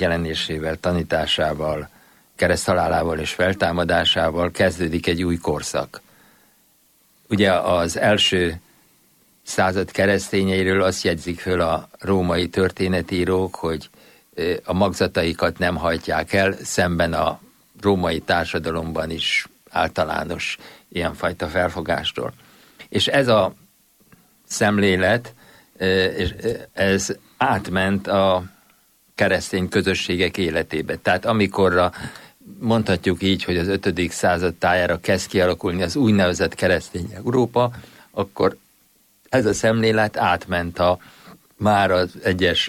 megjelenésével, tanításával, kereszthalálával és feltámadásával kezdődik egy új korszak. Ugye az első század keresztényeiről azt jegyzik föl a római történetírók, hogy a magzataikat nem hajtják el, szemben a római társadalomban is általános ilyenfajta felfogástól. És ez a szemlélet, ez átment a keresztény közösségek életébe. Tehát amikorra mondhatjuk így, hogy az 5. század tájára kezd kialakulni az úgynevezett keresztény Európa, akkor ez a szemlélet átment már az egyes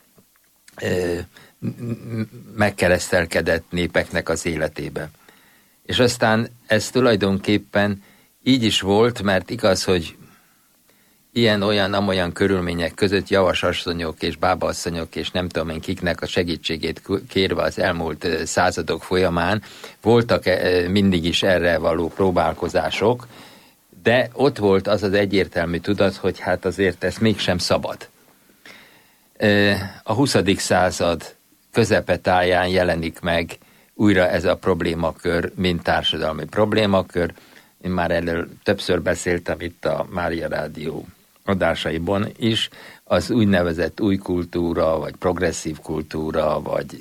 megkeresztelkedett népeknek az életébe. És aztán ez tulajdonképpen így is volt, mert igaz, hogy ilyen-olyan körülmények között javasasszonyok és bábaasszonyok és nem tudom én kiknek a segítségét kérve az elmúlt századok folyamán voltak mindig is erre való próbálkozások, de ott volt az az egyértelmű tudat, hogy hát azért ez mégsem szabad. A 20. század közepetáján jelenik meg újra ez a problémakör, mint társadalmi problémakör. Én már erről többször beszéltem itt a Mária Rádió adásaiban is, az úgynevezett új kultúra, vagy progresszív kultúra, vagy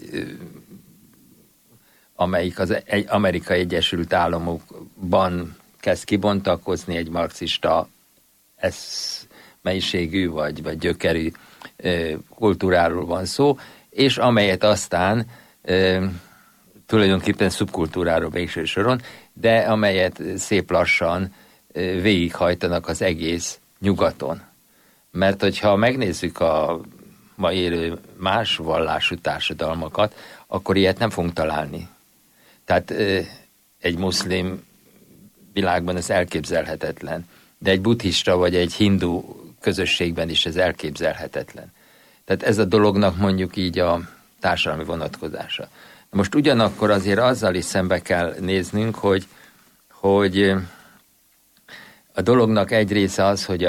amelyik az Amerikai Egyesült Államokban kezd kibontakozni, egy marxista eszmeiségű, vagy gyökerű kultúráról van szó, és amelyet aztán tulajdonképpen szubkultúráról végső soron, de amelyet szép lassan végighajtanak az egész nyugaton. Mert hogyha megnézzük a ma élő más vallású társadalmakat, akkor ilyet nem fogunk találni. Tehát egy muszlim világban ez elképzelhetetlen, de egy buddhista vagy egy hindu közösségben is ez elképzelhetetlen. Tehát ez a dolognak mondjuk így a társadalmi vonatkozása. Most ugyanakkor azért azzal is szembe kell néznünk, hogy a dolognak egy része az, hogy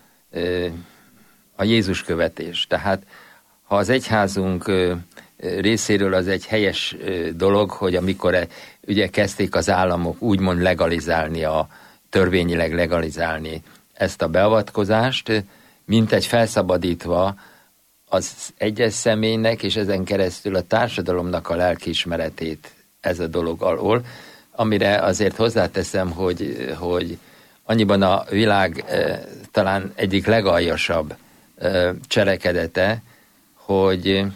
a Jézus követés. Tehát ha az egyházunk részéről az egy helyes dolog, hogy amikor ugye kezdték az államok úgymond legalizálni, törvényileg legalizálni ezt a beavatkozást, mint egy felszabadítva az egyes személynek, és ezen keresztül a társadalomnak a lelkiismeretét ez a dolog alól, amire azért hozzáteszem, hogy annyiban a világ talán egyik legaljasabb cselekedete, hogy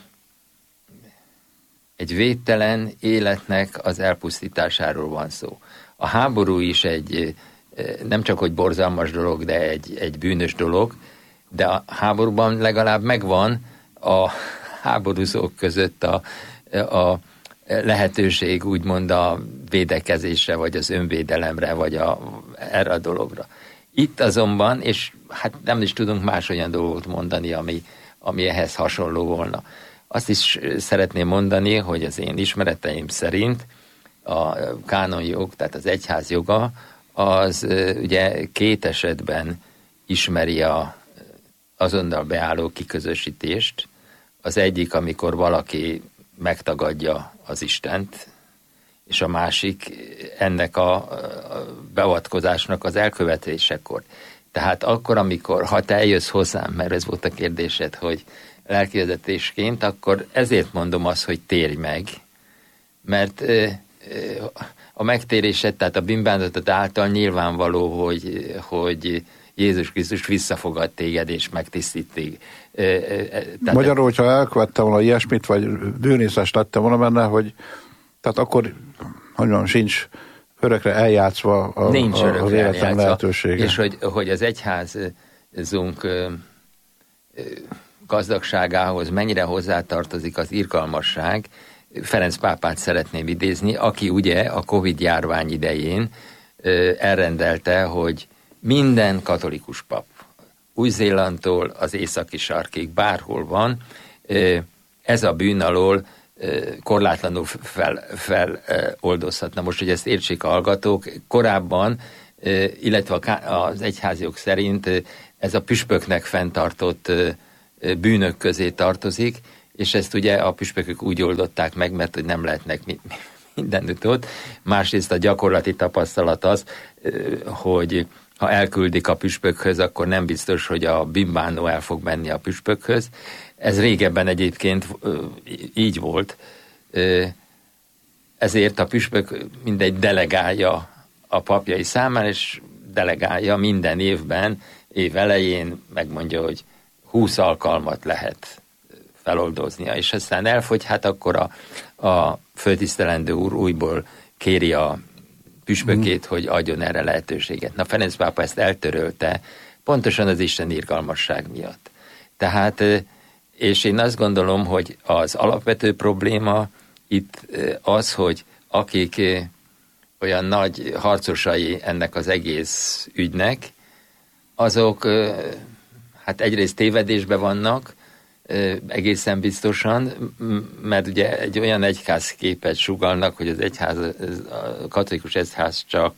egy védtelen életnek az elpusztításáról van szó. A háború is egy nem csak hogy borzalmas dolog, de egy bűnös dolog, de a háborúban legalább megvan a háborúzók között a lehetőség úgymond a védekezésre, vagy az önvédelemre, vagy erre a dologra. Itt azonban, és hát nem is tudunk más olyan dolgot mondani, ami ehhez hasonló volna. Azt is szeretném mondani, hogy az én ismereteim szerint a kánonjog, tehát az egyház joga, az ugye 2 esetben ismeri azonnal beálló kiközösítést. Az egyik, amikor valaki megtagadja az Istent, és a másik ennek a beavatkozásnak az elkövetésekor. Tehát akkor, amikor, ha te eljössz hozzám, mert ez volt a kérdésed, hogy lelkivezetésként, akkor ezért mondom azt, hogy térj meg, mert a megtérésed, tehát a bűnbántatod által nyilvánvaló, hogy Jézus Krisztus visszafogad téged és megtisztít téged. Magyarul, hogyha elkövettem volna ilyesmit, vagy bűnészest lettem volna benne, hogy tehát akkor, hogy sincs örökre eljátszva az életem lehetősége. És hogy az egyházunk gazdagságához mennyire hozzátartozik az irgalmasság, Ferenc pápát szeretném idézni, aki ugye a Covid-járvány idején elrendelte, hogy minden katolikus pap, Új-Zélandtól az északi sarkig, bárhol van, ez a bűn alól korlátlanul feloldozhatna. Most, hogy ezt értsék a hallgatók, korábban, illetve az egyházjog szerint ez a püspöknek fenntartott bűnök közé tartozik, és ezt ugye a püspökök úgy oldották meg, mert hogy nem lehetnek mindenütt ott. Másrészt a gyakorlati tapasztalat az, hogy ha elküldik a püspökhöz, akkor nem biztos, hogy a bimbánó el fog menni a püspökhöz. Ez régebben egyébként így volt. Ezért a püspök mindegy delegálja a papjai számára, és delegálja minden évben, év elején megmondja, hogy 20 alkalmat lehet feloldoznia, és aztán elfogy, hát akkor a főtisztelendő úr újból kéri a püspökét, hogy adjon erre lehetőséget. Na, Ferenc pápa ezt eltörölte, pontosan az Isten irgalmasság miatt. Tehát, és én azt gondolom, hogy az alapvető probléma itt az, hogy akik olyan nagy harcosai ennek az egész ügynek, azok hát egyrészt tévedésben vannak, egészen biztosan, mert ugye egy olyan egyházképet sugallnak, hogy az egyház, a katolikus egyház csak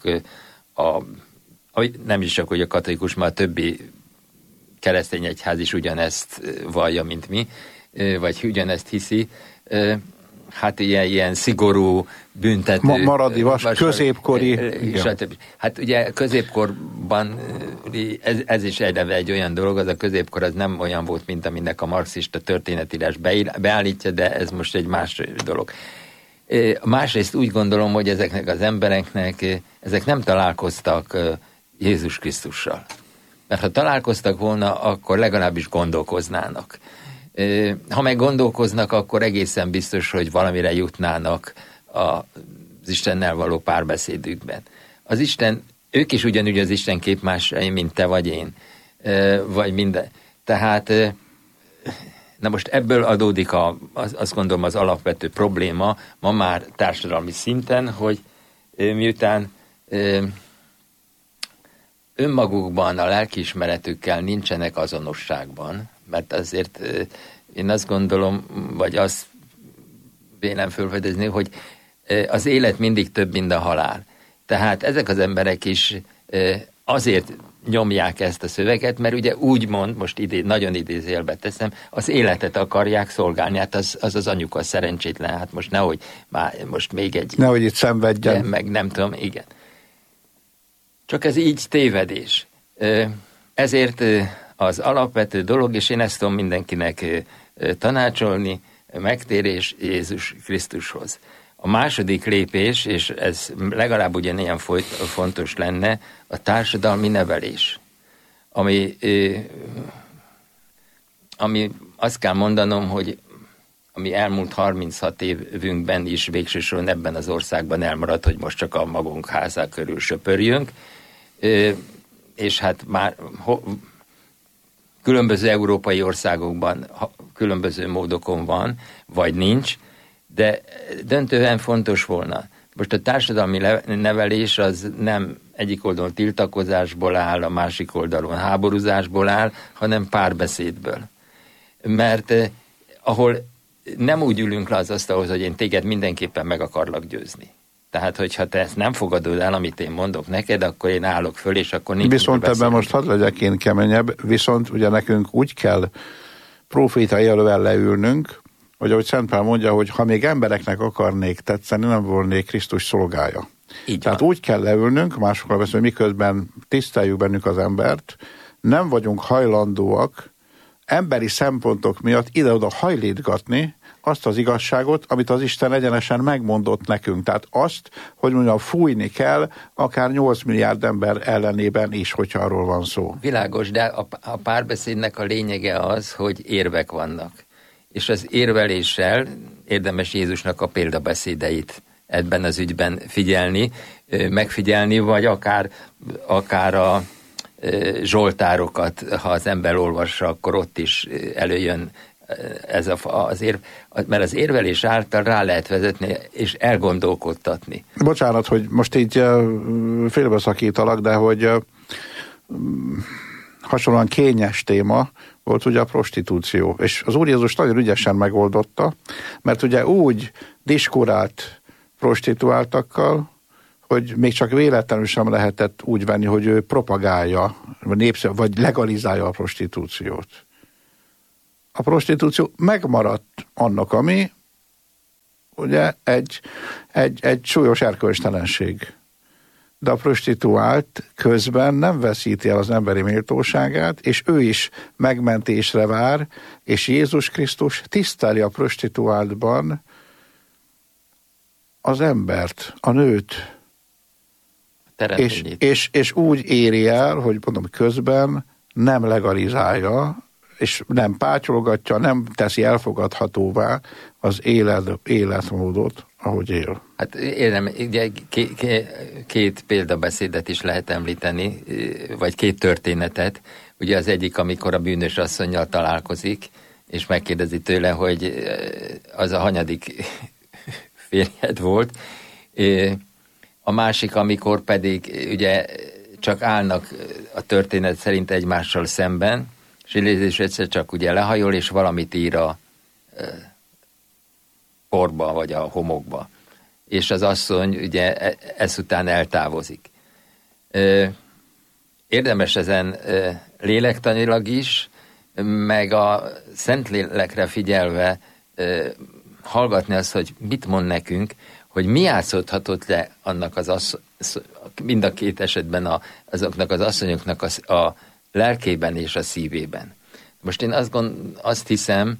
nem is csak, hogy a katolikus, már a többi keresztény egyház is ugyanezt vallja, mint mi, vagy ugyanezt hiszi. Hát ilyen szigorú, büntető... Maradivas, középkori... Hát ugye középkorban ez is egy olyan dolog, az a középkor az nem olyan volt, mint aminek a marxista történetírás beállítja, de ez most egy más dolog. Másrészt úgy gondolom, hogy ezeknek az embereknek, ezek nem találkoztak Jézus Krisztussal. Mert ha találkoztak volna, akkor legalábbis gondolkoznának. Ha meg gondolkoznak, akkor egészen biztos, hogy valamire jutnának az Istennel való párbeszédükben. Az Isten, ők is ugyanúgy az Isten képmásai, mint te vagy én, vagy minden. Tehát, na most ebből adódik azt gondolom az alapvető probléma ma már társadalmi szinten, hogy miután önmagukban a lelkiismeretükkel nincsenek azonosságban, mert azért én azt gondolom, vagy azt vélem fölfedezni, hogy az élet mindig több, mint a halál. Tehát ezek az emberek is azért nyomják ezt a szöveget, mert ugye úgymond, most nagyon idézőjelbe teszem, az életet akarják szolgálni, hát az anyuka szerencsétlen, hát most nehogy már most még egy... Nehogy itt szenvedjen. Meg nem tudom, igen. Csak ez így tévedés. Ezért az alapvető dolog, és én ezt tudom mindenkinek tanácsolni, megtérés Jézus Krisztushoz. A második lépés, és ez legalább ugyanilyen fontos lenne, a társadalmi nevelés, ami azt kell mondanom, hogy ami elmúlt 36 évünkben is végső soron ebben az országban elmaradt, hogy most csak a magunk házá körül söpörjünk, és hát már különböző európai országokban különböző módokon van, vagy nincs, de döntően fontos volna. Most a társadalmi nevelés az nem egyik oldalon tiltakozásból áll, a másik oldalon háborúzásból áll, hanem párbeszédből. Mert ahol nem úgy ülünk le az asztalhoz, hogy én téged mindenképpen meg akarlak győzni. Tehát, hogyha te ezt nem fogadod el, amit én mondok neked, akkor én állok föl, és akkor nincs. Viszont ebben most hadd legyek én keményebb, viszont ugye nekünk úgy kell profétai elővel leülnünk, hogy ahogy Szent Pál mondja, hogy ha még embereknek akarnék tetszeni, nem volnék Krisztus szolgája. Tehát úgy kell leülnünk, másokkal beszélni, miközben tiszteljük bennük az embert, nem vagyunk hajlandóak emberi szempontok miatt ide-oda hajlítgatni azt az igazságot, amit az Isten egyenesen megmondott nekünk. Tehát azt, hogy mondjam, fújni kell, akár 8 milliárd ember ellenében is, hogyha arról van szó. Világos, de a párbeszédnek a lényege az, hogy érvek vannak. És az érveléssel érdemes Jézusnak a példabeszédeit ebben az ügyben figyelni, megfigyelni, vagy akár a zsoltárokat, ha az ember olvassa, akkor ott is előjön ez az érv, mert az érvelés által rá lehet vezetni és elgondolkodtatni. Bocsánat, hogy most így félbeszakítalak, de hogy hasonlóan kényes téma volt ugye a prostitúció. És az Úr Jézus nagyon ügyesen megoldotta, mert ugye úgy diskurált prostituáltakkal, hogy még csak véletlenül sem lehetett úgy venni, hogy ő propagálja, vagy legalizálja a prostitúciót. a prostitúció megmaradt annak, ami ugye egy súlyos erkölcstelenség. De a prostituált közben nem veszíti el az emberi méltóságát, és ő is megmentésre vár, és Jézus Krisztus tiszteli a prostituáltban az embert, a nőt. És úgy éri el, hogy mondom, közben nem legalizálja, és nem pátyolgatja, nem teszi elfogadhatóvá az életmódot, ahogy él. Hát ugye két példabeszédet is lehet említeni, vagy két történetet. Ugye az egyik, amikor a bűnös asszonnyal találkozik, és megkérdezi tőle, hogy az a hanyadik férjed volt. A másik, amikor pedig ugye csak állnak a történet szerint egymással szemben, és Jézus egyszer csak ugye lehajol, és valamit ír a porba, vagy a homokba. És az asszony ugye ezután eltávozik. Érdemes ezen lélektanilag is, meg a Szentlélekre figyelve hallgatni azt, hogy mit mond nekünk, hogy mi játszódhatott le annak mind a két esetben azoknak az asszonyoknak a lelkében és a szívében. Most én azt hiszem,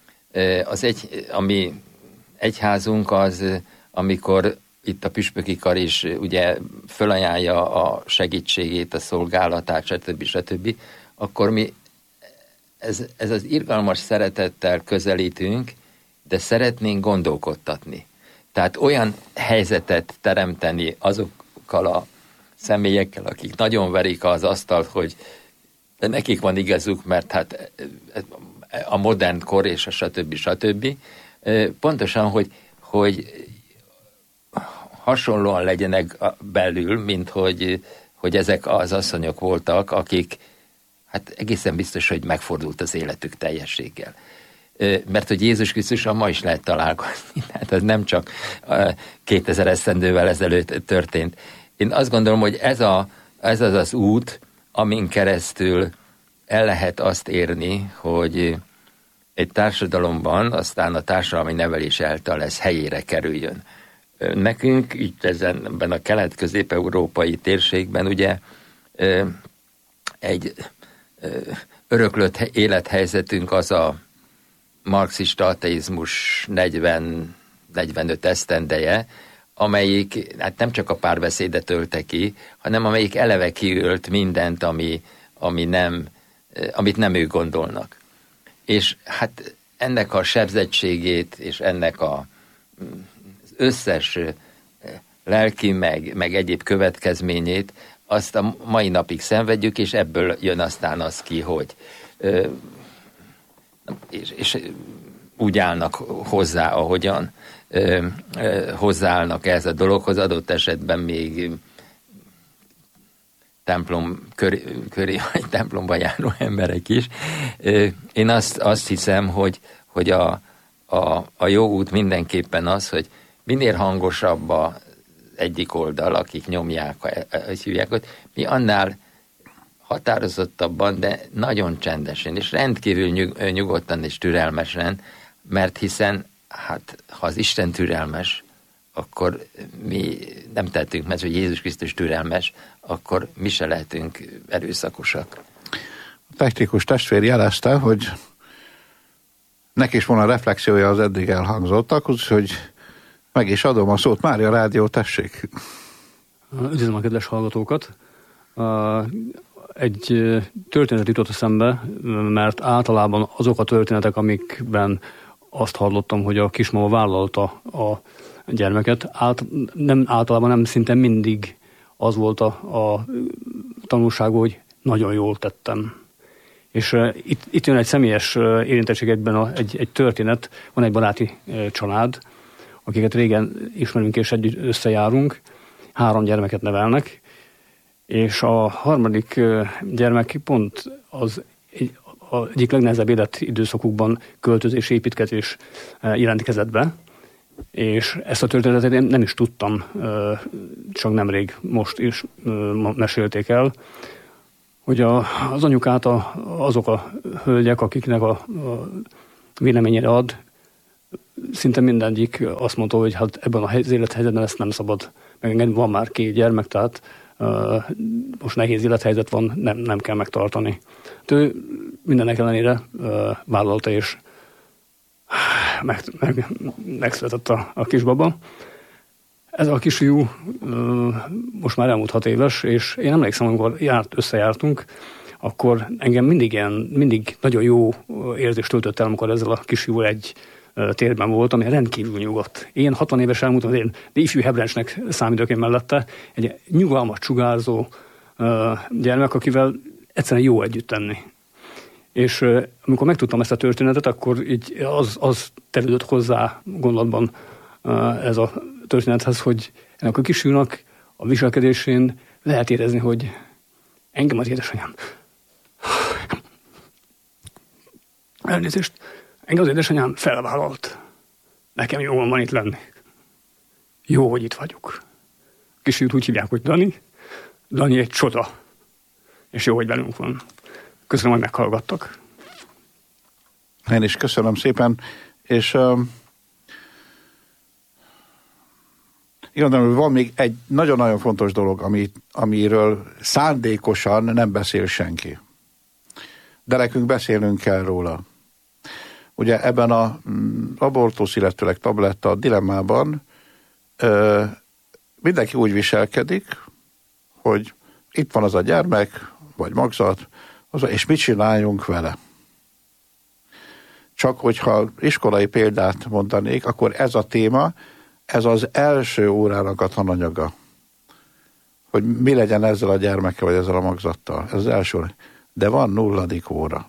ami egyházunk az, amikor itt a püspöki kar is ugye fölajánlja a segítségét, a szolgálatát, stb. Akkor mi ez az irgalmas szeretettel közelítünk, de szeretnénk gondolkodtatni. Tehát olyan helyzetet teremteni azokkal a személyekkel, akik nagyon verik az asztalt, hogy nekik van igazuk, mert hát a modern kor és a stb. Pontosan, hogy hasonlóan legyenek belül, mint hogy ezek az asszonyok voltak, akik hát egészen biztos, hogy megfordult az életük teljességgel. Mert hogy Jézus Krisztussal ma is lehet találkozni, tehát ez nem csak 2000 esztendővel ezelőtt történt. Én azt gondolom, hogy ez az út, amin keresztül el lehet azt érni, hogy egy társadalomban, aztán a társadalmi nevelés által ez helyére kerüljön. Nekünk itt ebben a kelet-közép-európai térségben ugye egy öröklött élethelyzetünk az a marxista ateizmus 40-45 esztendeje, amelyik hát nem csak a párbeszédet ölte ki, hanem amelyik eleve kiölt mindent, amit nem ők gondolnak. És hát ennek a sebzettségét, és ennek az összes lelki, meg egyéb következményét, azt a mai napig szenvedjük, és ebből jön aztán az ki, hogy és úgy állnak hozzá, ahogyan hozzáállnak ez a dologhoz, adott esetben még templom köré vagy templomba járó emberek is. Én azt hiszem, hogy a jó út mindenképpen az, hogy minél hangosabb az egyik oldal, akik nyomják, hogy hívják, hogy mi annál határozottabban, de nagyon csendesen, és rendkívül nyugodtan és türelmesen, mert hiszen, hát, ha az Isten türelmes, akkor mi nem tehetünk, mert hogy Jézus Krisztus türelmes, akkor mi se lehetünk erőszakosak. A technikus testvér jelezte, hogy neki is volna reflexiója az eddig elhangzottak, úgyhogy meg is adom a szót. Mária Rádió, tessék! Üdvözlöm a kedves hallgatókat! Egy történet jutott eszembe, mert általában azok a történetek, amikben azt hallottam, hogy a kismama vállalta a gyermeket, általában nem, szinte mindig az volt a tanulság, hogy nagyon jól tettem. És itt jön egy személyes érintettség egyben egy történet, van egy baráti család, akiket régen ismerünk és együtt összejárunk, 3 gyermeket nevelnek, és a harmadik gyermek pont az egyik legnehezebb életidőszakukban költözés, építkezés jelentkezett be, és ezt a történetet én nem is tudtam, csak nemrég most is mesélték el, hogy az anyukát azok a hölgyek, akiknek a véleményére ad, szinte mindegyik azt mondta, hogy hát ebben az élethelyzetben ezt nem szabad megengedni, van már 2 gyermek, tehát most nehéz élethelyzet van, nem kell megtartani. Ő mindenek ellenére vállalta, és megszületett a kisbaba. Ez a kisfiú most már elmúlt 6 éves, és én emlékszem, amikor összejártunk, akkor engem mindig nagyon jó érzést töltött el, amikor ezzel a kisfiúval egy térben volt, ami rendkívül nyugodt. Én 60 éves elmúltam, de ifjú hebrencsnek számítok én mellette, egy nyugalmat sugárzó gyermek, akivel egyszerűen jó együtt lenni. És amikor megtudtam ezt a történetet, akkor így az terülött hozzá gondolatban ez a történethez, hogy ennek a kisfiúnak a viselkedésén lehet érezni, hogy engem az édesanyám. Elnézést. Engem az édesanyám felvállalt. Nekem jól van itt lenni. Jó, hogy itt vagyok. A kisfiút úgy hívják, hogy Dani. Dani egy csoda. És jó, hogy velünk van. Köszönöm, hogy meghallgattak. Én is köszönöm szépen, és igazán, van még egy nagyon-nagyon fontos dolog, amiről szándékosan nem beszél senki. De nekünk beszélnünk kell róla. Ugye ebben az abortusz, illetőleg tabletta dilemmában mindenki úgy viselkedik, hogy itt van az a gyermek, vagy magzat, és mit csináljunk vele. Csak hogyha iskolai példát mondanék, akkor ez a téma, ez az első órának a tananyaga. Hogy mi legyen ezzel a gyermekkel, vagy ezzel a magzattal. Ez az első óra. De van 0. óra.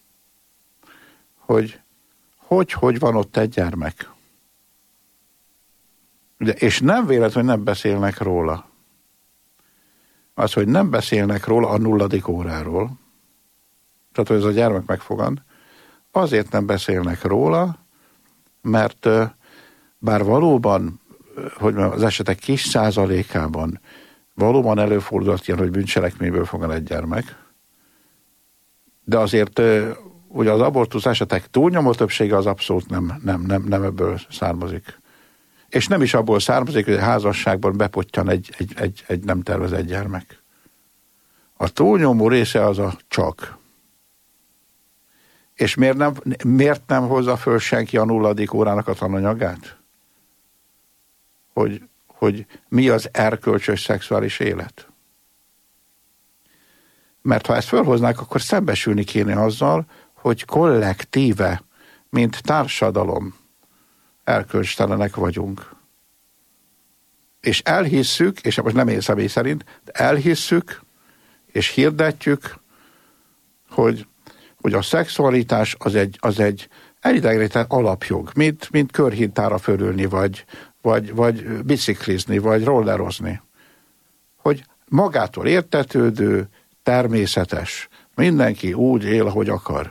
Hogy van ott egy gyermek. Ugye, és nem véletlenül nem beszélnek róla. Az, hogy nem beszélnek róla a 0. óráról, tehát, hogy ez a gyermek megfogant, azért nem beszélnek róla, mert bár valóban, hogy az esetek kis százalékában valóban előfordult ilyen, hogy bűncselekményből fogan egy gyermek, de azért ugye az abortusz esetek túlnyomó többsége az abszolút nem ebből származik. És nem is abból származik, hogy a házasságban bepottyan egy nem tervezett gyermek. A túlnyomó része az a csak. És miért nem hozza föl senki a 0. órának a tananyagát? Hogy mi az erkölcsös szexuális élet? Mert ha ezt fölhoznák, akkor szembesülni kéne azzal, hogy kollektíve, mint társadalom erkölcstelenek vagyunk. És elhisszük, és most nem én személy szerint, de elhisszük, és hirdetjük, hogy a szexualitás az egy elidegenített alapjog, mint körhintára fölülni, vagy biciklizni, vagy rollerozni. Hogy magától értetődő, természetes. Mindenki úgy él, ahogy akar.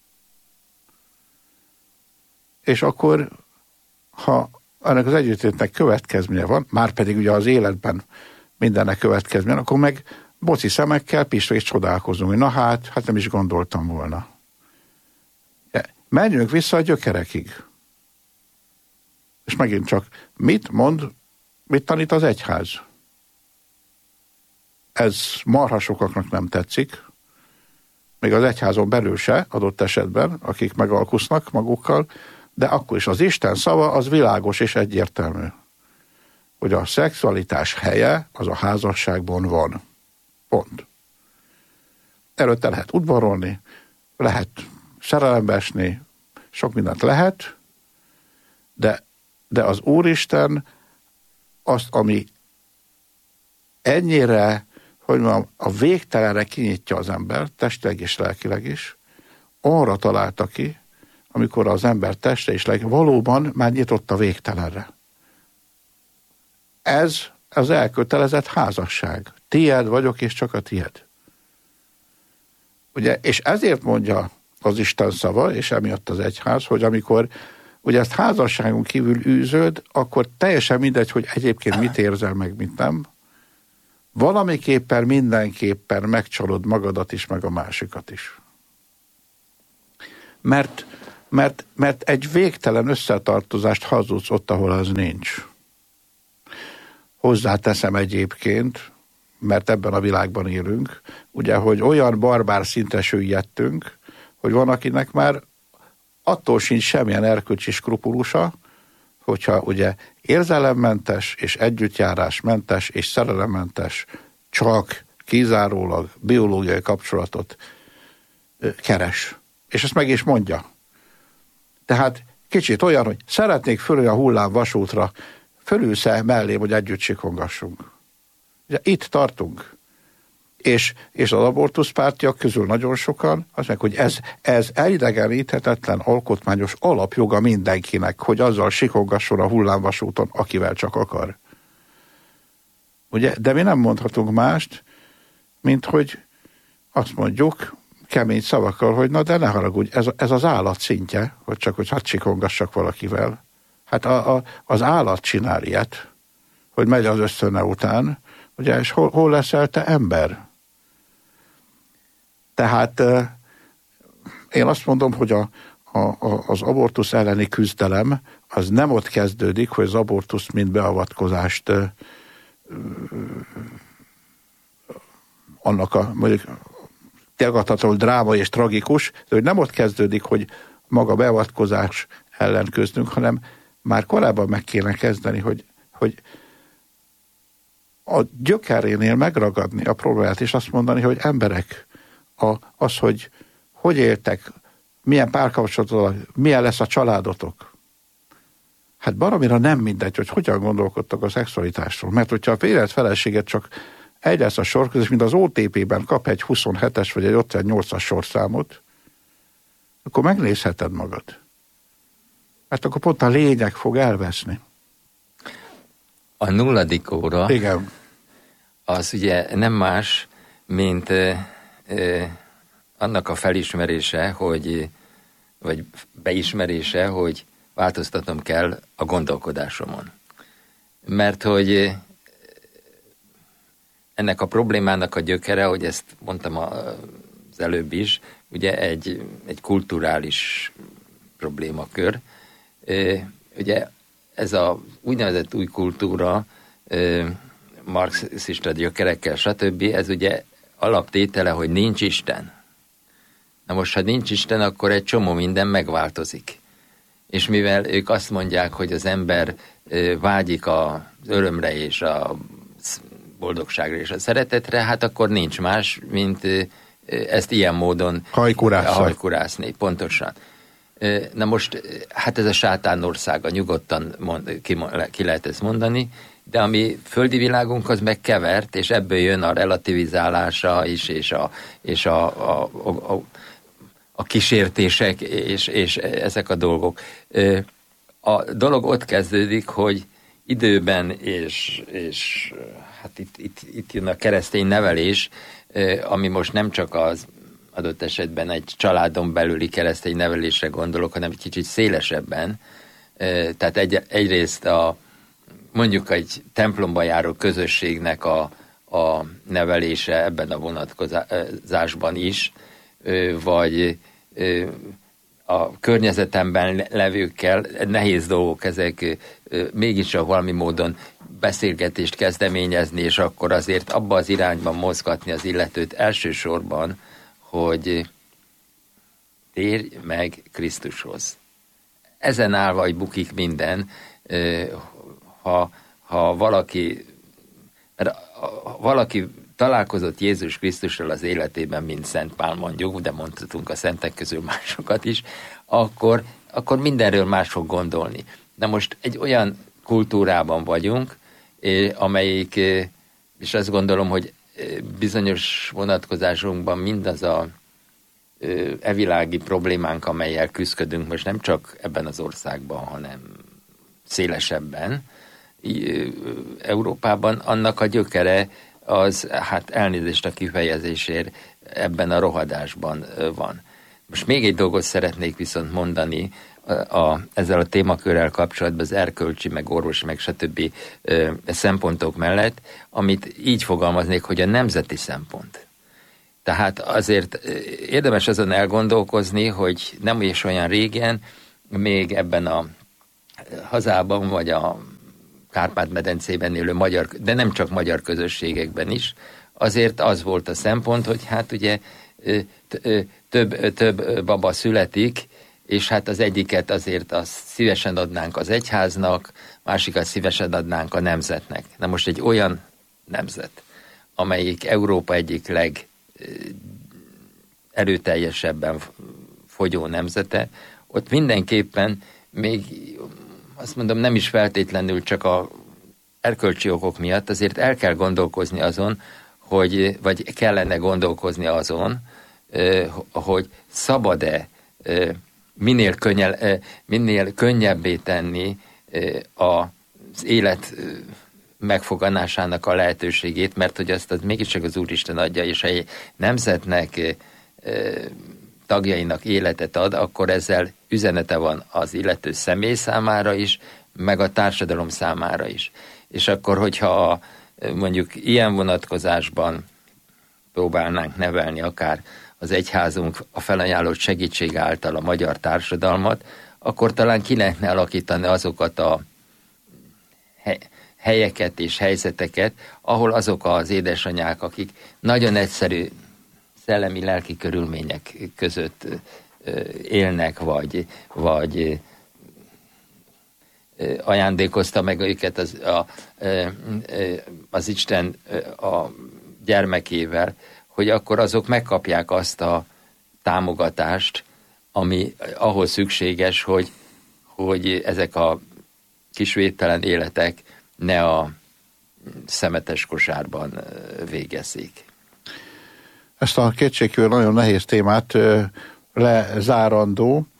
És akkor, ha ennek az együttétnek következménye van, már pedig ugye az életben mindennek következménye, akkor meg boci szemekkel pisra és csodálkozunk, hogy na hát nem is gondoltam volna. Menjünk vissza a gyökerekig. És megint csak, mit tanít az egyház? Ez marha sokaknak nem tetszik, még az egyházon belül se, adott esetben, akik megalkusznak magukkal, de akkor is az Isten szava az világos és egyértelmű, hogy a szexualitás helye az a házasságban van. Pont. Előtte lehet udvarolni, lehet szerelembe esni, sok mindent lehet, de az Úristen azt, ami ennyire, hogy mondjam, a végtelenre kinyitja az ember, testileg és lelkileg is, arra találta ki, amikor az ember teste és lelkileg valóban már nyitott a végtelenre. Ez az elkötelezett házasság. Tied vagyok, és csak a tied. Ugye, és ezért mondja az Isten szava, és emiatt az egyház, hogy amikor ugye ezt házasságon kívül űzöd, akkor teljesen mindegy, hogy egyébként mit érzel meg, mit nem. valamiképpen, mindenképpen megcsalod magadat is, meg a másikat is. Mert egy végtelen összetartozást hazudsz ott, ahol az nincs. Hozzáteszem egyébként, mert ebben a világban élünk, ugye, hogy olyan barbár szintre süllyedtünk, hogy van, akinek már attól sincs semmilyen erkölcsi skrupulusa, hogyha ugye érzelemmentes és együttjárásmentes és szerelemmentes csak kizárólag biológiai kapcsolatot keres. És ezt meg is mondja. Tehát kicsit olyan, hogy szeretnék fölülni a hullámvasútra, fölülsz-e mellém, hogy együtt sikongassunk. Ugye itt tartunk. És az abortuszpártiak közül nagyon sokan azt mondják, hogy ez elidegeníthetetlen alkotmányos alapjoga mindenkinek, hogy azzal sikongasson a hullámvasúton, akivel csak akar. Ugye? De mi nem mondhatunk mást, mint hogy azt mondjuk kemény szavakkal, hogy na de ne haragudj, ez az állat szintje, hogy hát sikongassak valakivel. Hát az állat csinál ilyet, hogy megy az ösztöne után, ugye, és hol leszel te ember? Tehát én azt mondom, hogy az abortusz elleni küzdelem az nem ott kezdődik, hogy az abortusz mint beavatkozást annak a mondjuk tagadhatatlanul drámai és tragikus, de hogy nem ott kezdődik, hogy maga beavatkozás ellen küzdünk, hanem már korábban meg kéne kezdeni, hogy a gyökerénél megragadni a problémát, és azt mondani, hogy emberek, az, hogy éltek, milyen párkapcsolatok, milyen lesz a családotok. Hát baromira nem mindegy, hogy hogyan gondolkodtak a szexualitásról. Mert hogyha a vélet feleséget csak egy lesz a sorközés, mint az OTP-ben kap egy 27-es vagy egy 58-as sorszámot, akkor megnézheted magad. Mert akkor pont a lényeg fog elveszni. A 0. óra, igen, az ugye nem más, mint annak a felismerése, vagy beismerése, hogy változtatnom kell a gondolkodásomon. Mert hogy ennek a problémának a gyökere, hogy ezt mondtam az előbb is, ugye egy kulturális problémakör. Ugye ez a úgynevezett új kultúra, marxista gyökerekkel, stb., ez ugye alaptétele, hogy nincs Isten. Na most, ha nincs Isten, akkor egy csomó minden megváltozik. És mivel ők azt mondják, hogy az ember vágyik az örömre és a boldogságra és a szeretetre, hát akkor nincs más, mint ezt ilyen módon hajkurászni. Pontosan. Na most, hát ez a sátán országa, nyugodtan ki lehet ezt mondani, de ami földi világunk, az megkevert, és ebből jön a relativizálása is, és a kísértések, és ezek a dolgok. A dolog ott kezdődik, hogy időben, és hát itt jön a keresztény nevelés, ami most nem csak az adott esetben egy családon belüli keresztény nevelésre gondolok, hanem egy kicsit szélesebben. Tehát egyrészt mondjuk egy templomba járó közösségnek a nevelése ebben a vonatkozásban is, vagy a környezetemben levőkkel, nehéz dolgok ezek, mégiscsak valami módon beszélgetést kezdeményezni, és akkor azért abba az irányban mozgatni az illetőt elsősorban, hogy térj meg Krisztushoz. Ezen állva, hogy bukik minden, ha valaki találkozott Jézus Krisztussal az életében, mint Szent Pál mondjuk, de mondhatunk a szentek közül másokat is, akkor mindenről más fog gondolni. Na most egy olyan kultúrában vagyunk, amelyik, és azt gondolom, hogy bizonyos vonatkozásunkban mindaz a evilági problémánk, amellyel küzdködünk most nem csak ebben az országban, hanem szélesebben, Európában, annak a gyökere az, hát elnézést a kifejezésért, ebben a rohadásban van. Most még egy dolgot szeretnék viszont mondani, ezzel a témakörrel kapcsolatban az erkölcsi, meg orvosi, meg stb. Szempontok mellett, amit így fogalmaznék, hogy a nemzeti szempont. Tehát azért érdemes azon elgondolkozni, hogy nem is olyan régen, még ebben a hazában, vagy a Kárpát-medencében élő magyar, de nem csak magyar közösségekben is, azért az volt a szempont, hogy hát ugye több baba születik, és hát az egyiket azért azt szívesen adnánk az egyháznak, másikat szívesen adnánk a nemzetnek. Na most egy olyan nemzet, amelyik Európa egyik legerőteljesebben fogyó nemzete, ott mindenképpen még azt mondom, nem is feltétlenül csak a erkölcsi okok miatt, azért el kell gondolkozni azon, vagy kellene gondolkozni azon, hogy szabad-e minél könnyebbé tenni az élet megfogadásának a lehetőségét, mert hogy azt az mégiscsak az Úristen adja, és egy nemzetnek, tagjainak életet ad, akkor ezzel üzenete van az illető személy számára is, meg a társadalom számára is. És akkor, hogyha mondjuk ilyen vonatkozásban próbálnánk nevelni akár az egyházunk a felajánlott segítség által a magyar társadalmat, akkor talán ki lehetne alakítani azokat a helyeket és helyzeteket, ahol azok az édesanyák, akik nagyon egyszerű szellemi-lelki körülmények között élnek, vagy ajándékozta meg őket az Isten a gyermekével, hogy akkor azok megkapják azt a támogatást, ami ahhoz szükséges, hogy ezek a kis védtelen életek ne a szemetes kosárban végezzék. Ezt a kétségkívül nagyon nehéz témát lezárandó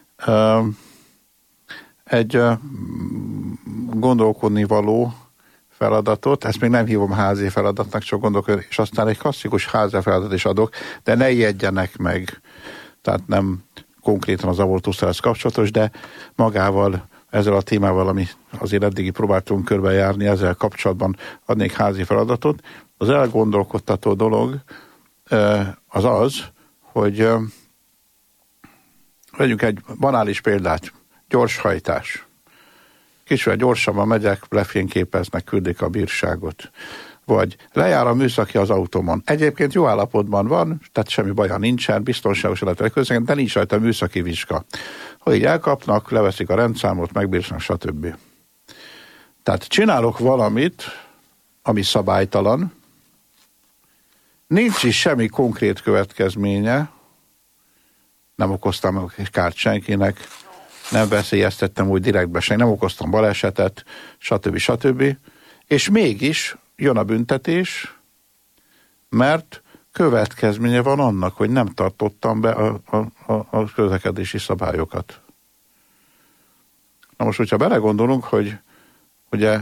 egy gondolkodni való feladatot, ezt még nem hívom házi feladatnak, csak gondolkodni, és aztán egy klasszikus házi feladat is adok, de ne ijedjenek meg, tehát nem konkrétan az abortusszal kapcsolatos, de magával, ezzel a témával, ami azért eddigi próbáltunk körbejárni, ezzel kapcsolatban adnék házi feladatot. Az elgondolkodtató dolog az az, hogy vegyünk egy banális példát, gyorshajtás. Kicsit gyorsabban megyek, lefényképeznek, küldik a bírságot. Vagy lejár a műszaki az autómon. Egyébként jó állapotban van, tehát semmi baja nincsen, biztonságos lehet közlekedni, de nincs rajta műszaki vizsga. Ha így elkapnak, leveszik a rendszámot, megbírsanak, stb. Tehát csinálok valamit, ami szabálytalan, nincs is semmi konkrét következménye, nem okoztam kárt senkinek, nem veszélyeztettem úgy direktbe senki, nem okoztam balesetet, stb. És mégis jön a büntetés, mert következménye van annak, hogy nem tartottam be a közlekedési szabályokat. Na most, hogyha belegondolunk, hogy ugye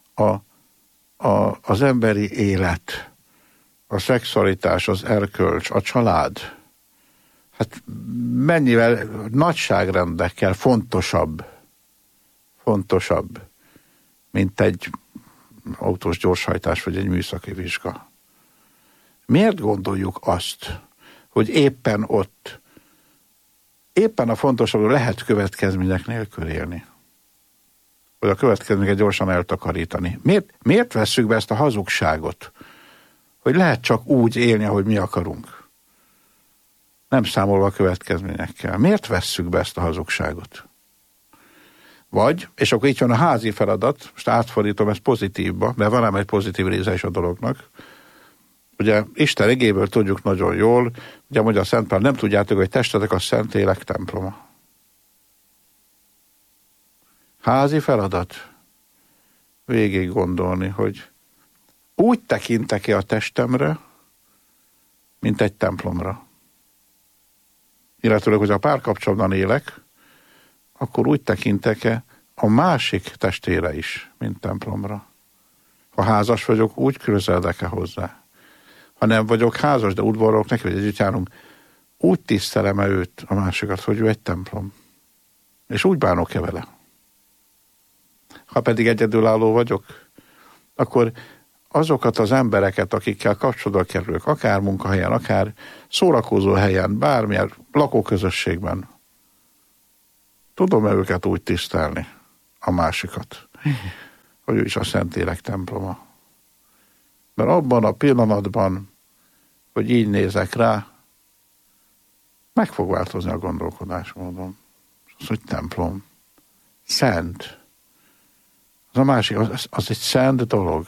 az emberi élet, a szexualitás, az erkölcs, a család, hát mennyivel nagyságrendekkel fontosabb, mint egy autós gyorshajtás, vagy egy műszaki vizsga. Miért gondoljuk azt, hogy éppen ott, éppen a fontosabb lehet következmények nélkül élni? Vagy a következményeket gyorsan eltakarítani? Miért vesszük be ezt a hazugságot, hogy lehet csak úgy élni, ahogy mi akarunk? Nem számolva a következményekkel. Miért vesszük be ezt a hazugságot? Vagy, és akkor itt jön a házi feladat, most átfordítom ezt pozitívba, mert van ám egy pozitív része is a dolognak. Ugye Isten igéből tudjuk nagyon jól, ugye mondja a Szent Pál, nem tudjátok, hogy testetek a Szentlélek temploma. Házi feladat végig gondolni, hogy úgy tekintek-e a testemre, mint egy templomra. Illetőleg, hogy a párkapcsolatban élek, akkor úgy tekintek-e a másik testére is, mint templomra. Ha házas vagyok, úgy közeledek-e hozzá. Ha nem vagyok házas, de udvarolok neki, hogy együtt járunk, úgy tisztelem-e őt, a másikat, hogy ő egy templom. És úgy bánok-e vele? Ha pedig egyedülálló vagyok, akkor azokat az embereket, akikkel kapcsolatba kerülök, akár munkahelyen, akár szórakozó helyen, bármilyen lakóközösségben, tudom-e őket úgy tisztelni, a másikat, hogy ő is a Szentlélek temploma. Mert abban a pillanatban, hogy így nézek rá, meg fog változni a gondolkodásmódom. Az, hogy templom. Szent. Az a másik, az egy szent dolog.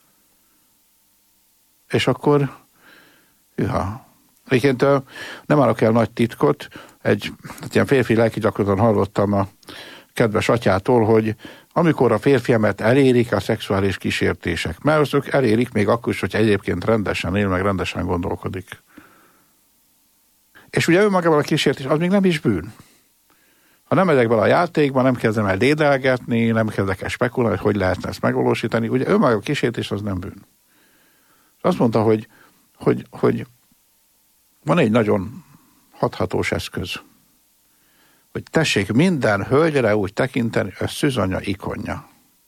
És akkor, egyébként nem állok el nagy titkot, egy ilyen férfi lelkigyakorlaton hallottam a kedves atyától, hogy amikor a férfiamet elérik a szexuális kísértések, mert azok elérik még akkor is, hogy egyébként rendesen él, meg rendesen gondolkodik. És ugye önmagában a kísértés, az még nem is bűn. Ha nem megyek bele a játékba, nem kezdem el dédelgetni, nem kezdek el spekulálni, hogy lehetne ezt megvalósítani, ugye önmagában a kísértés az nem bűn. És azt mondta, hogy van egy nagyon hathatós eszköz, hogy tessék minden hölgyre úgy tekinteni, hogy szűzanya ikonja.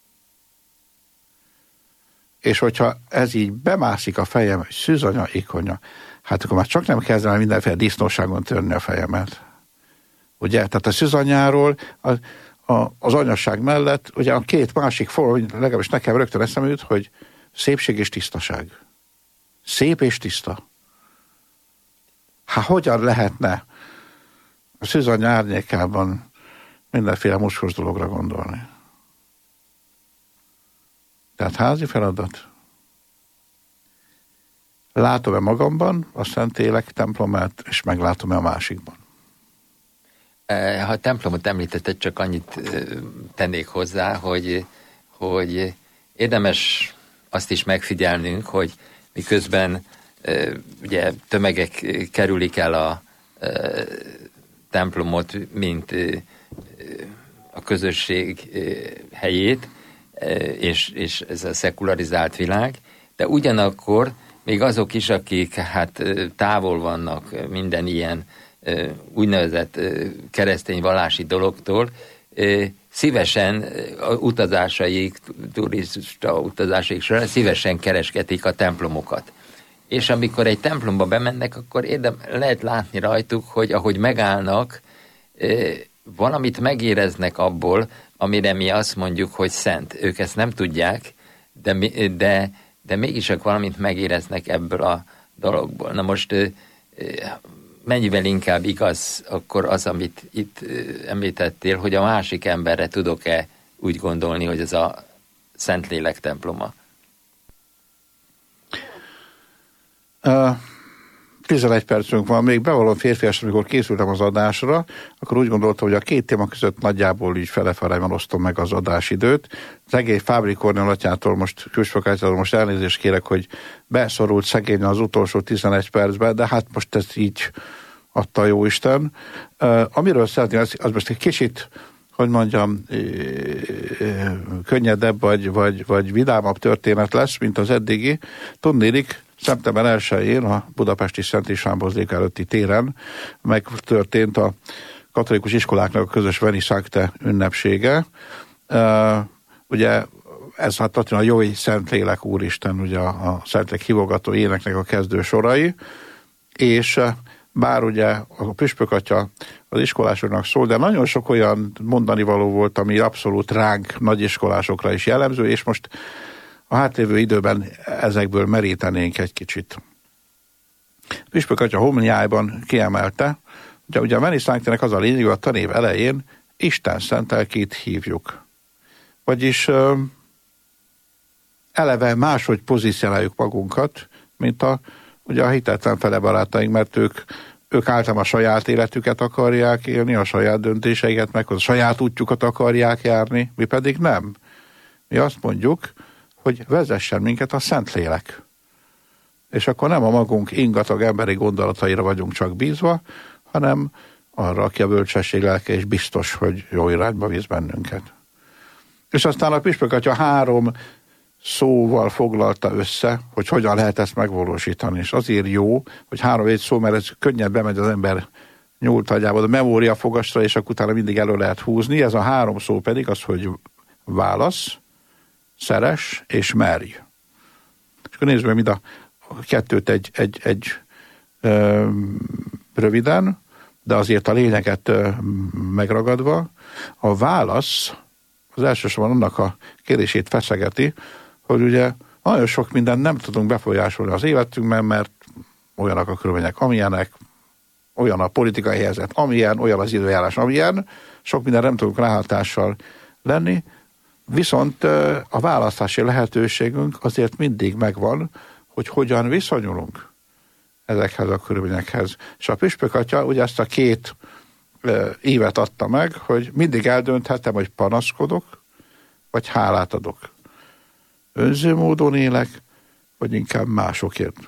És hogyha ez így bemászik a fejem, hogy szűzanya ikonja, hát akkor már csak nem kezdem el mindenféle disznóságon törni a fejemet. Ugye? Tehát a szűzanyáról az anyasság mellett, ugye a két másik forma, legalábbis nekem rögtön eszembe jut, hogy szépség és tisztaság. Szép és tiszta. Hát hogyan lehetne a szűzanya árnyékában mindenféle mocskos dologra gondolni? Tehát házi feladat. Látom-e magamban a Szentlélek templomát, és meglátom-e a másikban? Ha a templomot említetted, csak annyit tennék hozzá, hogy érdemes azt is megfigyelnünk, hogy miközben ugye tömegek kerülik el a templomot, mint a közösség helyét, és ez a szekularizált világ, de ugyanakkor még azok is, akik hát távol vannak minden ilyen úgynevezett keresztény vallási dologtól, szívesen utazásaik, turista utazásaik során szívesen keresgetik a templomokat. És amikor egy templomba bemennek, akkor lehet látni rajtuk, hogy ahogy megállnak, valamit megéreznek amire mi azt mondjuk, hogy szent. Ők ezt nem tudják, de mégis valamit megéreznek ebből a dologból. Na most mennyivel inkább igaz akkor az, amit itt említettél, hogy a másik emberre tudok-e úgy gondolni, hogy ez a Szentlélek temploma? 11 percünk van, még bevallom férfias, amikor készültem az adásra, akkor úgy gondoltam, hogy a két téma között nagyjából így fele-felejben osztom meg az adásidőt. Szegény Fábri Kornél atyától most elnézést kérek, hogy beszorult szegény az utolsó 11 percbe, de hát most ez így adta a jóisten. Amiről szeretném, az most egy kicsit, hogy mondjam, könnyedebb vagy vidámabb történet lesz, mint az eddigi. Tudnélik, szeptember 1-én a budapesti Szent István Baziléka előtti téren megtörtént a katolikus iskoláknak a közös Veni Sancte ünnepsége. Ugye ez hát a Jói Szentlélek Úristen, ugye a Szentlélek hívogató éneknek a kezdő sorai, és bár ugye a püspökatya az iskolásoknak szól, de nagyon sok olyan mondanivaló volt, ami abszolút ránk nagyiskolásokra is jellemző, és most a hátlévő időben ezekből merítenénk egy kicsit. Püspökatya homiliájában kiemelte, hogy ugye a Veni Sanctének az a lényeg, hogy a tanév elején Isten szentelkét hívjuk. Vagyis eleve máshogy pozícionáljuk magunkat, mint ugye a hitetlen fele barátaink, mert ők általában a saját életüket akarják élni, a saját döntéseiket, meg a saját útjukat akarják járni, mi pedig nem. Mi azt mondjuk, hogy vezessen minket a Szentlélek. És akkor nem a magunk ingatag emberi gondolataira vagyunk csak bízva, hanem arra, aki a bölcsesség lelke, és biztos, hogy jó irányba visz bennünket. És aztán a püspökatya 3 szóval foglalta össze, hogy hogyan lehet ezt megvalósítani. És azért jó, hogy 3 szó, mert ez könnyen bemegy az ember nyúlt agyában, a memóriafogasra, és akkor utána mindig elő lehet húzni. Ez a 3 szó pedig az, hogy válasz, szeress és merj. És akkor nézzük meg mind a kettőt egy röviden, de azért a lényeget megragadva. A válasz az elsősorban annak a kérdését feszegeti, hogy ugye nagyon sok mindent nem tudunk befolyásolni az életünkben, mert olyanak a körülmények, amilyenek, olyan a politikai helyzet, amilyen, olyan az időjárás, amilyen, sok minden nem tudunk ráhatással lenni, viszont a választási lehetőségünk azért mindig megvan, hogy hogyan viszonyulunk ezekhez a körülményekhez. És a püspök atya ugye ezt a 2 évet adta meg, hogy mindig eldönthetem, hogy panaszkodok, vagy hálát adok. Önző módon élek, vagy inkább másokért.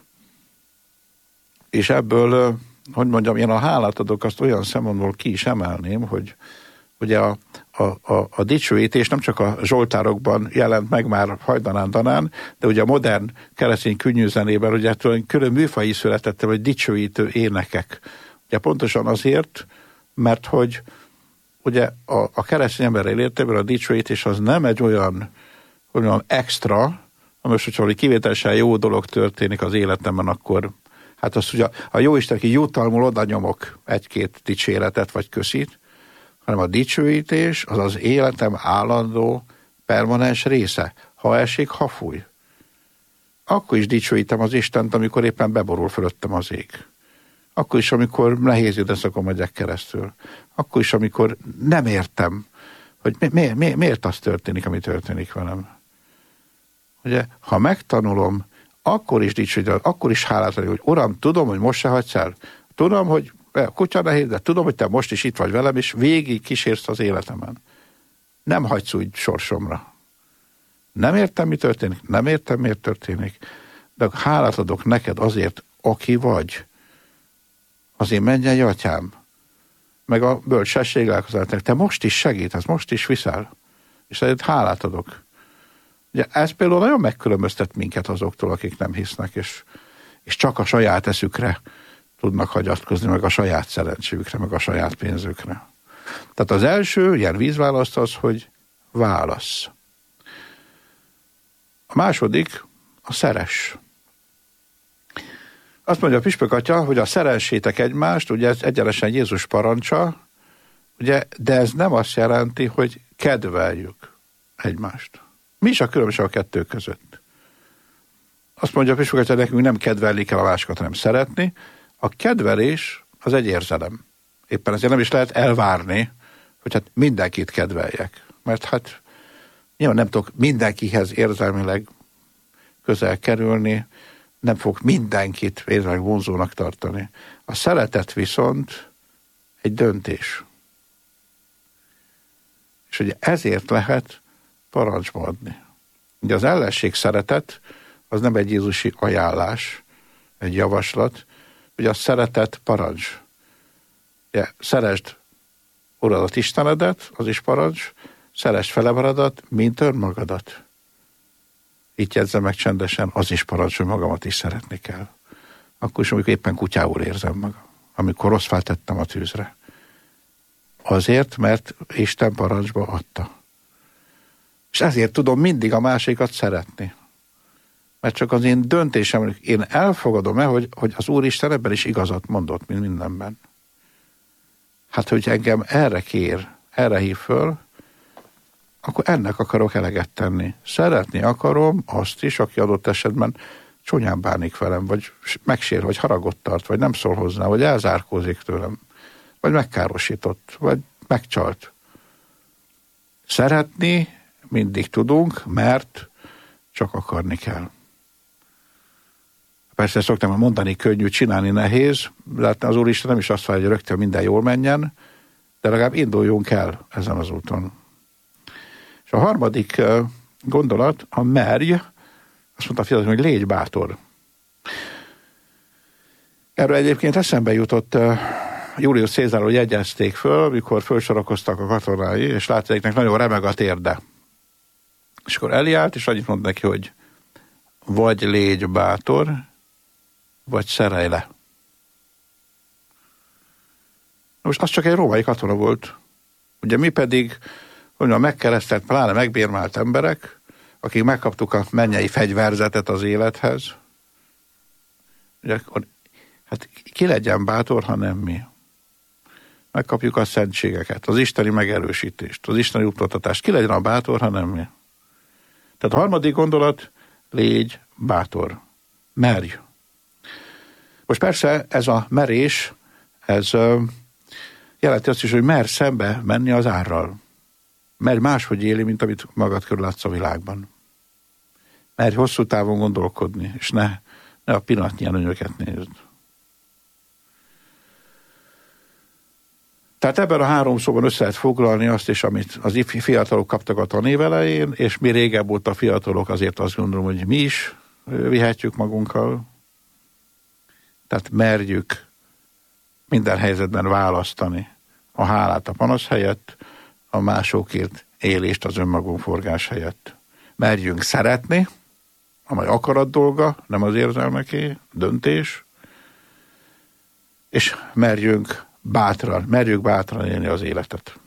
És ebből, hogy mondjam, én a hálát adok, azt olyan szempontból ki is emelném, hogy ugye a dicsőítés nem csak a zsoltárokban jelent meg már hajdanán-danán, de ugye a modern keresztény könnyűzenében ugye külön műfaj is született, vagy dicsőítő énekek. Ugye pontosan azért, mert hogy ugye a keresztény ember értelmében a dicsőítés az nem egy olyan extra, most, hogyha valami kivételesen jó dolog történik az életemben, akkor hát azt ugye a jóisten, aki jutalmul, oda nyomok 1-2 dicséretet vagy köszit, hanem a dicsőítés az az életem állandó, permanens része. Ha esik, ha fúj. Akkor is dicsőítem az Istent, amikor éppen beborul fölöttem az ég. Akkor is, amikor nehéz időszakon megyek keresztül. Akkor is, amikor nem értem, hogy miért az történik, ami történik velem. Ugye, ha megtanulom, akkor is dicsőítem, akkor is hálát adni, hogy Uram, tudom, hogy most se hagysz el. Tudom, hogy a kutya nehéz, de tudom, hogy te most is itt vagy velem, és végig kísérsz az életemen. Nem hagysz úgy sorsomra. Nem értem, mi történik, nem értem, miért történik, de hálát adok neked azért, aki vagy. Az én mennyei atyám, meg a bölcsesség lelkezetek. Te most is segítesz, most is viszel, és ezért hálát adok. Ugye ez például nagyon megkülönböztet minket azoktól, akik nem hisznek, és csak a saját eszükre tudnak hagyatkozni, meg a saját szerencséjükre, meg a saját pénzükre. Tehát az első ilyen vízválaszt az, hogy válasz. A második a szeress. Azt mondja a püspök atya, hogy a szeressétek egymást, ugye ez egyenesen Jézus parancsa, ugye, de ez nem azt jelenti, hogy kedveljük egymást. Mi is a különbség a kettő között? Azt mondja a püspök atya, nekünk nem kedvelni kell a másikat, hanem szeretni. A kedvelés az egy érzelem. Éppen ezért nem is lehet elvárni, hogy hát mindenkit kedveljek. Mert hát nyilván nem tudok mindenkihez érzelmileg közel kerülni, nem fogok mindenkit érzelmileg vonzónak tartani. A szeretet viszont egy döntés. És ugye ezért lehet parancsba adni. Ugye az ellenség szeretet az nem egy jézusi ajánlás, egy javaslat, ugye a szeretet parancs. Ugye, szeresd Uradat, Istenedet, az is parancs, szeresd felemaradat, mint önmagadat. Itt jegyzem meg csendesen, az is parancs, hogy magamat is szeretni kell. Akkor is, amikor éppen kutyául érzem magam, amikor rossz fát tettem a tűzre. Azért, mert Isten parancsba adta. És ezért tudom mindig a másikat szeretni. Mert csak az én döntésem, én elfogadom-e, hogy az Úristen ebben is igazat mondott, mint mindenben. Hát, hogy engem erre kér, erre hív föl, akkor ennek akarok eleget tenni. Szeretni akarom azt is, aki adott esetben csúnyán bánik velem, vagy megsér, vagy haragot tart, vagy nem szól hozzá, vagy elzárkózik tőlem, vagy megkárosított, vagy megcsalt. Szeretni mindig tudunk, mert csak akarni kell. Persze szoktam mondani, könnyű, csinálni nehéz, de az Úristen nem is azt várja, hogy rögtön minden jól menjen, de legalább induljunk el ezen az úton. És a harmadik gondolat, a merj, azt mondta a fiatal, hogy légy bátor. Erről egyébként eszembe jutott Julius Cézárról jegyezték föl, amikor fölsorakoztak a katonái, és látják, nagyon remeg a térde. És akkor eljárt, és annyit mond neki, hogy vagy légy bátor, vagy szerelj le. Most az csak egy római katona volt. Ugye mi pedig, hogy a megkeresztelt, pláne megbérmált emberek, akik megkaptuk a mennyei fegyverzetet az élethez, ugye akkor, hát ki legyen bátor, ha nem mi. Megkapjuk a szentségeket, az isteni megerősítést, az isteni utótatást. Ki legyen a bátor, ha nem mi. Tehát a harmadik gondolat, légy bátor. Merj. Most persze ez a merés, ez jelenti azt is, hogy merj szembe menni az árral. Merj máshogy élni, mint amit magad körül látsz a világban. Merj hosszú távon gondolkodni, és ne a pillanatnyi előnyöket nézd. Tehát ebben a 3 szóban össze lehet foglalni azt is, amit az fiatalok kaptak a tanév elején, és mi régebb óta fiatalok, azért azt gondolom, hogy mi is vihetjük magunkkal. Tehát merjük minden helyzetben választani a hálát a panasz helyett, a másokért élést az önmagunk forgás helyett. Merjünk szeretni, amely akarat dolga, nem az érzelmeké, döntés, és merjünk bátran élni az életet.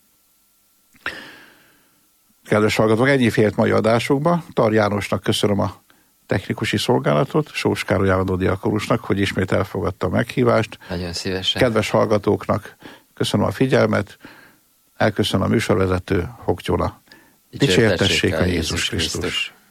Kedves hallgatók, ennyi fért mai adásunkba. Tar Jánosnak köszönöm a technikusi szolgálatot, Sós Károly állandó diakonusnak, hogy ismét elfogadta a meghívást. Nagyon szívesen. Kedves hallgatóknak köszönöm a figyelmet, elköszönöm a műsorvezető Hoktyóna. Dicsértessék a Jézus Krisztus.